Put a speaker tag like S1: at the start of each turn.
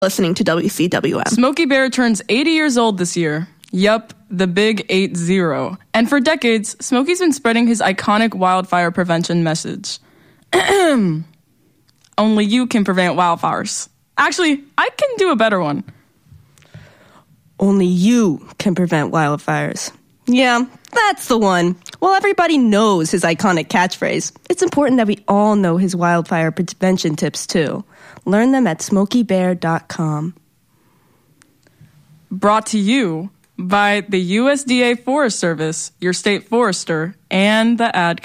S1: Listening to WCWM.
S2: Smokey Bear turns 80 years old this year. Yup, the big 80. And for decades, Smokey's been spreading his iconic wildfire prevention message. Only you can prevent wildfires. Actually, I can do a better one.
S3: Only you can prevent wildfires. Yeah, that's the one. Well, everybody knows his iconic catchphrase. It's important that we all know his wildfire prevention tips, too. Learn them at smokeybear.com.
S2: Brought to you by the USDA Forest Service, your state forester, and the ad